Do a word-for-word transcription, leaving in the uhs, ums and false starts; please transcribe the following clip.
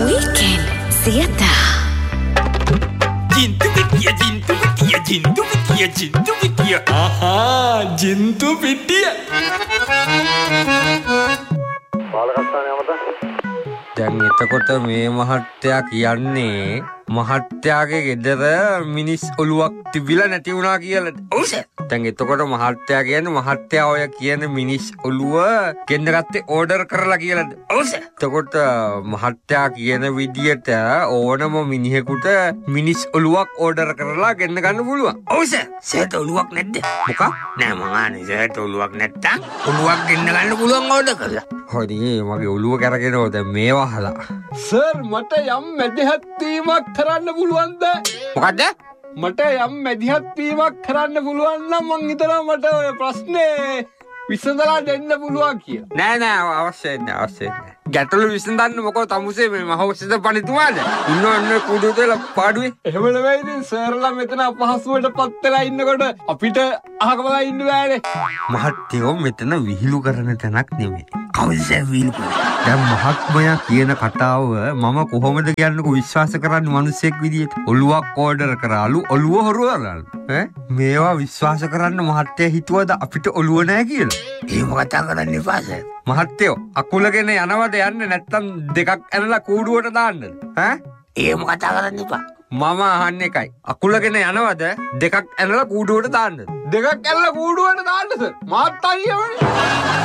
Weekend Siesta. Jintu pitia, jintu pitia, jintu pitia, jintu pitia. Aha, jintu pitia. දැන් එතකොට මේ මහත්තයා කියන්නේ මහත්තයාගේ ගෙදර මිනිස් ඔලුවක් තිබිලා නැති වුණා කියලා. ඔව් සර්. දැන් එතකොට මහත්තයා කියන්නේ මහත්තයා ඔය කියන මිනිස් ඔලුව ගෙන්න ගත්තේ ඕඩර් කරලා කියලාද? ඔව් සර්. එතකොට මහත්තයා කියන විදියට ඕනම මිනිහෙකුට මිනිස් ඔලුවක් ඕඩර් කරලා ගෙන්න ගන්න පුළුවන්. ඔව් සර්. සර්ට ඔලුවක් නැද්ද? මොකක්? නෑ මං අහන්නේ සර්ට ඔලුවක් නැත්තම් ඔලුවක් ගෙන්න ගන්න පුළුවන් ඕඩර් කරලා. හරි මගේ ඔලුව කරගෙනව දැන් මේවා අහලා. සර් මට යම් මැදිහත් වීමක් කරන්න පුළුවන්ද? මොකද්ද? මට යම් මැදිහත් වීමක් කරන්න පුළුවන් නම් මං හිතනවා මට ඔය ප්‍රශ්නේ විසඳලා දෙන්න පුළුවන් කියලා. නෑ නෑ අවශ්‍යයි නෑ අවශ්‍යයි නෑ. ගැටලු විසඳන්න මොකෝ තමුසේ මේ මහෞෂධ පඬිතුමාද? ඉන්න ඔන්න කුඩු දෙල පාඩුවේ. එහෙම නෙවෙයි ඉතින් සර්ලා මෙතන අපහසුවට පත් වෙලා ඉන්නකොට අපිට අහකමලා ඉන්න බෑනේ. මහත්තයෝ මෙතන විහිළු කරන තැනක් නෙමෙයි. කවුද සර් විහිළු කරන්නේ? දැන් මහත්මයා කියන කතාව මම කොහොමද කියන්නකෝ විශ්වාස කරන්නේ මිනිස්සෙක් විදියට? ඔලුවක් ඕඩර් කරාලු ඔලුව හොරු කරාලු. ඈ මේවා විශ්වාස කරන්න මහත්තයා හිතුවද අපිට ඔලුව නැහැ කියලා? එහෙම කතා කරන්න එපා සර්. මහත්තයෝ අකුලගෙන යනවද යන්නේ නැත්තම් දෙකක් ඇනලා කූඩුවට දාන්නද? ඈ එහෙම කතා කරන්න එපා. මම අහන්නේ එකයි. අකුලගෙන යනවද දෙකක් ඇනලා කූඩුවට දාන්නද? දෙකක් ඇල්ල කූඩුවට දාන්න සර්. මාත් අයියවනේ.